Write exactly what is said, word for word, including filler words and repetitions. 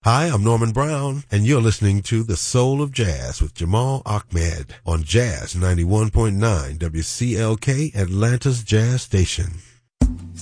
Hi, I'm Norman Brown, and you're listening to The Soul of Jazz with Jamal Ahmed on Jazz ninety-one point nine W C L K, Atlanta's Jazz Station.